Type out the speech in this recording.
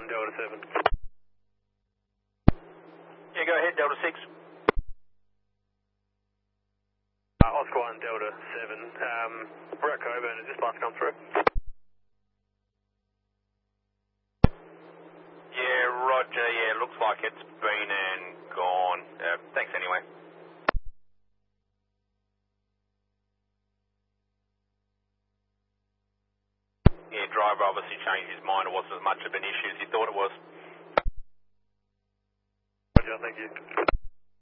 1, Delta 7. Yeah, go ahead, Delta 6. Oscar 1, Delta 7. We're at Coburn. Has this bus come through? Yeah, roger. Yeah, looks like it's been and gone. Thanks anyway. Yeah, driver obviously changed his mind. It wasn't as much of an issue as he thought it was. Roger, thank you.